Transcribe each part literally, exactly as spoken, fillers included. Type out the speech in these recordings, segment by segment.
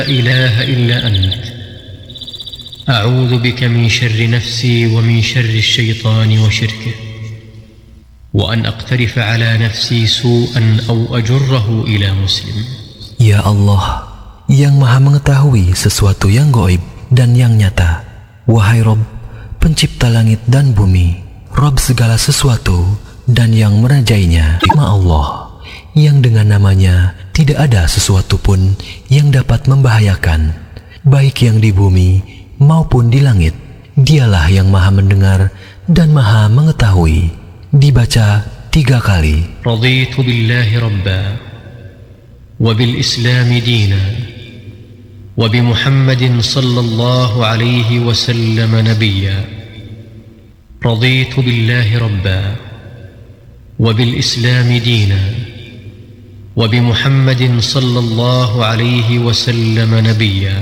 لا إله إلا أنت أعوذ بك من شر نفسي ومن شر الشيطان وشركه وأن أقترف على نفسي سوءا أو أجره إلى مسلم. Ya Allah, yang maha mengetahui sesuatu yang gaib dan yang nyata. Wahai Rob, pencipta langit dan bumi, Rob segala sesuatu dan yang merajainya, nama Allah, yang dengan namanya tidak ada sesuatu pun yang dapat membahayakan, baik yang di bumi maupun di langit. Dialah yang maha mendengar dan maha mengetahui. Dibaca tiga kali. رضيت بالله ربا وبالإسلام دينا وبمحمد صلى الله عليه وسلم نبيا. رضيت بالله ربا وبالإسلام دينا وبمحمد صلى الله عليه وسلم نبيا.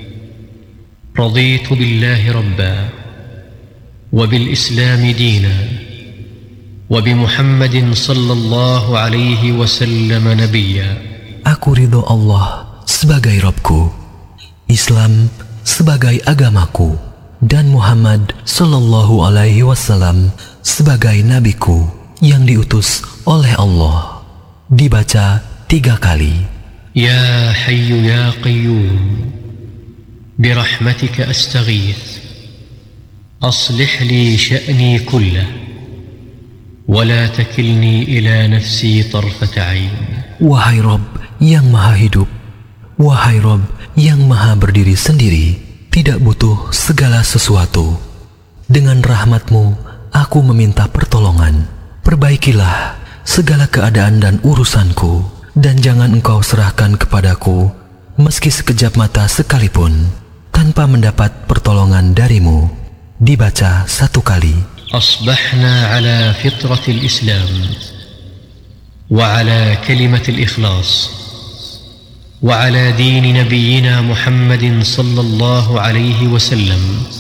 رضيت بالله ربا وبالإسلام دينا وبمحمد صلى الله عليه وسلم نبيا. Aku ridho Allah sebagai Robku, Islam sebagai agamaku, dan Muhammad sallallahu alaihi wasallam sebagai nabiku yang diutus oleh Allah. Dibaca tiga kali. Ya Hayyu Ya Qayyum birahmatika astaghith aslih li sya'ni kullah wala takilni ila nafsi tarfata ain. Wahai Rob yang maha hidup, wahai Rob yang maha berdiri sendiri, tidak butuh segala sesuatu. Dengan rahmatmu aku meminta pertolongan. Perbaikilah segala keadaan dan urusanku, dan jangan engkau serahkan kepadaku meski sekejap mata sekalipun tanpa mendapat pertolongan darimu. Dibaca satu kali. Asbahna ala fitratil Islam wa ala kalimatil ikhlas wa ala dini nabiyyina Muhammadin sallallahu alaihi wasallam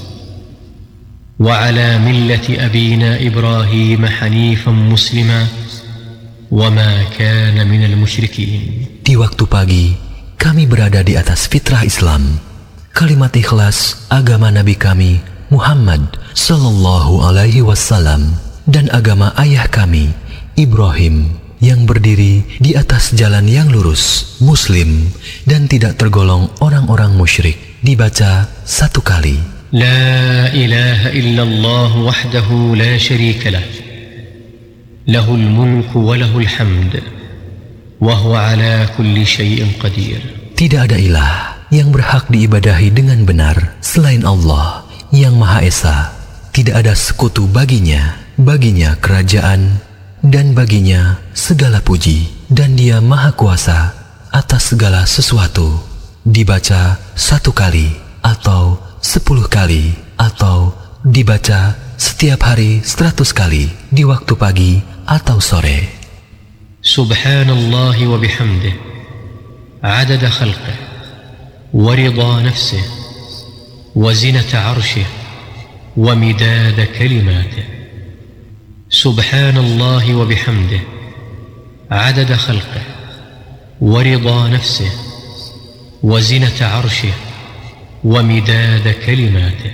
wa ala millati abina Ibrahim hanifan muslima wa ma kana minal musyrikin. Di waktu pagi kami berada di atas fitrah Islam, kalimat ikhlas agama Nabi kami Muhammad sallallahu alaihi wasallam, dan agama ayah kami Ibrahim yang berdiri di atas jalan yang lurus, muslim, dan tidak tergolong orang-orang musyrik. Dibaca satu kali. La ilaha illallah wahdahu la syarika lah, lahul mulku wa lahul hamd wa huwa ala kulli syai'in qadir. Tidak ada ilah yang berhak diibadahi dengan benar selain Allah yang Maha Esa. Tidak ada sekutu baginya. Baginya kerajaan dan baginya segala puji, dan Dia Maha Kuasa atas segala sesuatu. Dibaca satu kali atau sepuluh kali, atau dibaca setiap hari seratus kali di waktu pagi atau sore. Subhanallah wa bihamdih adada khalqih wa ridha nafsih wa zinata arshih wa midada kalimatih. Subhanallah wa bihamdih adada khalqih wa ridha nafsih wa zinata arshih wa midada kalimatih.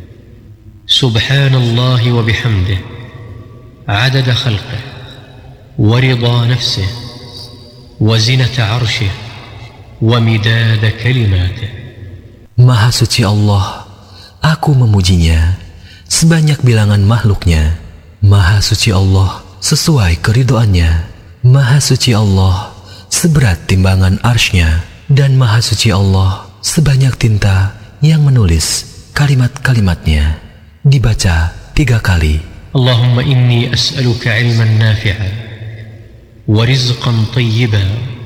Subhanallah wa bihamdih adada khalqih wa ridha nafsih wa zinata arshih wa midada kalimatih. Maha suci Allah, aku memujinya sebanyak bilangan makhluknya. Maha suci Allah sesuai keridhoannya. Maha suci Allah seberat timbangan arsy-Nya, dan maha suci Allah sebanyak tinta yang menulis kalimat-kalimatnya. Dibaca tiga kali. Allahumma inni as'aluka ilman nafi'a wa rizqan tayyiba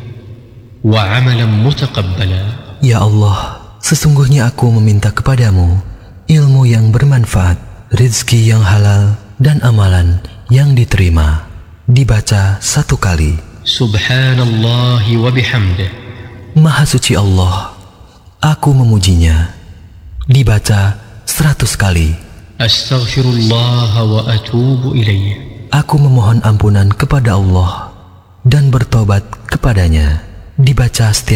wa amalan mutaqabbala. Ya Allah, sesungguhnya aku meminta kepadamu ilmu yang bermanfaat, rizki yang halal, dan amalan yang diterima. Dibaca satu kali. Subhanallah wa bihamdih. Maha suci Allah, aku memujinya. Dibaca seratus kali. Astaghfirullah wa atubu ilaih. Aku memohon ampunan kepada Allah dan bertobat kepadanya. Dibaca setiap